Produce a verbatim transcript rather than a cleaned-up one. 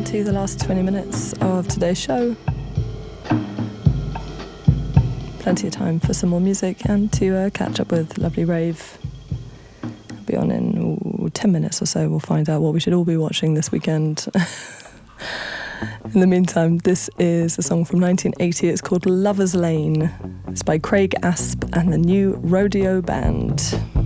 into the last twenty minutes of today's show. Plenty of time for some more music and to uh, catch up with Lovely Rave. I'll be on in ooh, ten minutes or so. We'll find out what we should all be watching this weekend. In the meantime, this is a song from nineteen eighty. It's called Lover's Lane. It's by Craig Asp and the New Rodeo Band.